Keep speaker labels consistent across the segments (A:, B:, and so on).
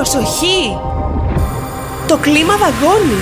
A: Προσοχή! Το κλίμα δαγκώνει.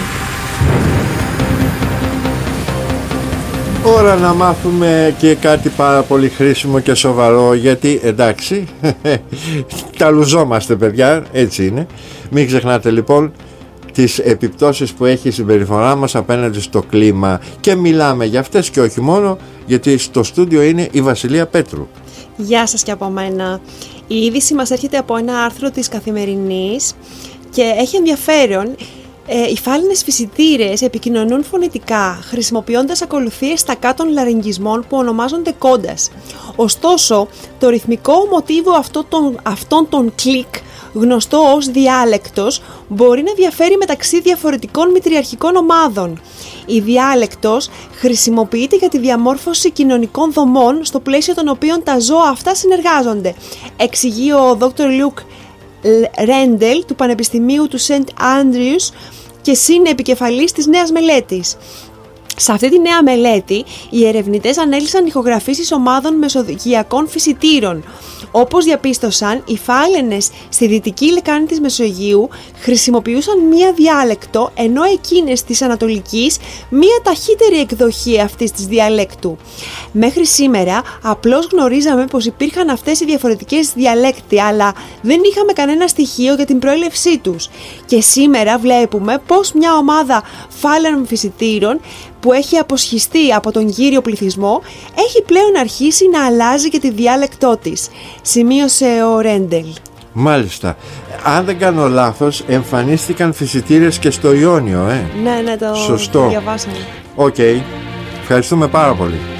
B: Ώρα να μάθουμε και κάτι πάρα πολύ χρήσιμο και σοβαρό, γιατί εντάξει, τα λουζόμαστε παιδιά, έτσι είναι. Μην ξεχνάτε λοιπόν τις επιπτώσεις που έχει η συμπεριφορά μας απέναντι στο κλίμα, και μιλάμε για αυτές και όχι μόνο, γιατί στο στούντιο είναι η Βασιλεία Πέτρου.
A: Γεια σας και από μένα. Η είδηση μας έρχεται από ένα άρθρο της Καθημερινής και έχει ενδιαφέρον. Οι φάλινες φυσιτήρες επικοινωνούν φωνητικά χρησιμοποιώντας ακολουθίες στακκάτων λαρυγγισμών που ονομάζονται κόντας. Ωστόσο, το ρυθμικό μοτίβο αυτών των κλικ, γνωστό ως διάλεκτος, μπορεί να διαφέρει μεταξύ διαφορετικών μητριαρχικών ομάδων. Η διάλεκτος χρησιμοποιείται για τη διαμόρφωση κοινωνικών δομών στο πλαίσιο των οποίων τα ζώα αυτά συνεργάζονται, εξηγεί ο Dr. Luke Rendell του Πανεπιστημίου του St. Andrews και συνεπικεφαλής της νέας μελέτης. Σε αυτή τη νέα μελέτη, οι ερευνητές ανέλυσαν ηχογραφήσεις ομάδων μεσογειακών φυσιτήρων. Όπως διαπίστωσαν, οι φάλαινες στη δυτική λεκάνη της Μεσογείου χρησιμοποιούσαν μία διάλεκτο, ενώ εκείνες της Ανατολικής μία ταχύτερη εκδοχή αυτής της διαλέκτου. Μέχρι σήμερα, απλώς γνωρίζαμε πως υπήρχαν αυτές οι διαφορετικές διαλέκτοι, αλλά δεν είχαμε κανένα στοιχείο για την προέλευσή τους. Και σήμερα βλέπουμε πως μια ομάδα φάλαινων φυσιτήρων που έχει αποσχιστεί από τον γύριο πληθυσμό έχει πλέον αρχίσει να αλλάζει και τη διάλεκτό της, σημείωσε ο Ρέντελ.
B: Μάλιστα. Αν δεν κάνω λάθος, εμφανίστηκαν φυσιτήρες και στο Ιόνιο,
A: Ναι, το
B: σωστό.
A: διαβάσαμε.
B: Οκ. Ευχαριστούμε πάρα πολύ.